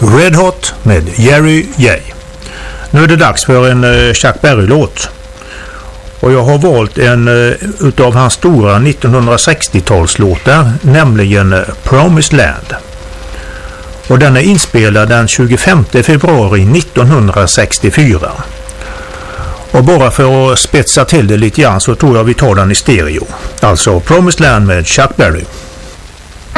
Red Hot med Jerry J. Nu är det dags för en Chuck Berry-låt. Och jag har valt en utav hans stora 1960-talslåtar, nämligen Promised Land. Och den är inspelad den 25 februari 1964. Och bara för att spetsa till det lite grann så tror jag vi tar den i stereo. Alltså Promised Land med Chuck Berry.